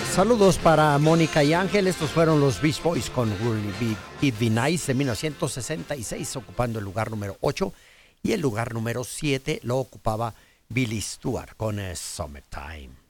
Saludos para Mónica y Ángel. Estos fueron los Beach Boys con Will It Be Nice de 1966, ocupando el lugar número 8. Y el lugar número 7 lo ocupaba Billy Stewart con Summertime.